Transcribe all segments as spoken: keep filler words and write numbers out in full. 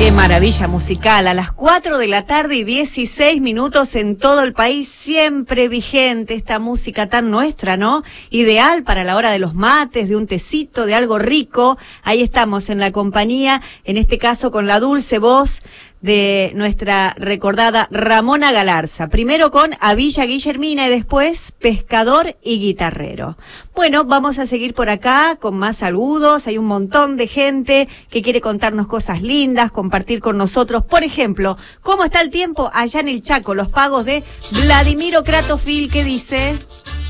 Qué maravilla musical, a las cuatro de la tarde y dieciséis minutos en todo el país, siempre vigente esta música tan nuestra, ¿no? Ideal para la hora de los mates, de un tecito, de algo rico. Ahí estamos en la compañía, en este caso con la dulce voz de nuestra recordada Ramona Galarza. Primero con A Villa Guillermina y después Pescador y Guitarrero. Bueno, vamos a seguir por acá con más saludos. Hay un montón de gente que quiere contarnos cosas lindas, compartir con nosotros. Por ejemplo, ¿cómo está el tiempo allá en el Chaco? Los pagos de Vladimiro Kratofil, ¿qué dice?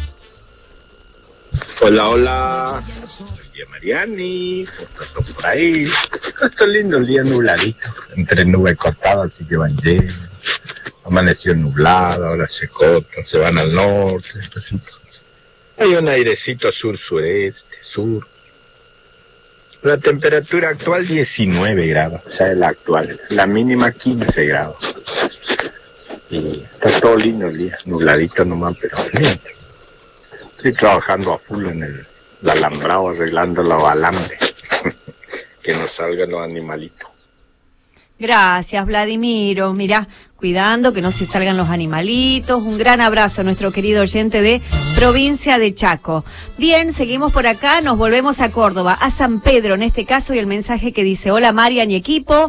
Hola, hola. Soy Mariani, ¿cómo estás por ahí? Está lindo el día nubladito, entre nubes cortadas, así que van llenas. Amaneció nublado, ahora se corta, se van al norte. Así. Hay un airecito sur-sureste, sur. La temperatura actual diecinueve grados, o sea, es la actual. La mínima quince grados. Y está todo lindo el día, nubladito nomás, pero lindo. Estoy trabajando a full en el, el alambrado, arreglando los alambres, que no salgan los animalitos. Gracias, Vladimiro. Mirá, cuidando que no se salgan los animalitos. Un gran abrazo a nuestro querido oyente de provincia de Chaco. Bien, seguimos por acá, nos volvemos a Córdoba, a San Pedro en este caso, y el mensaje que dice: hola Marian y equipo.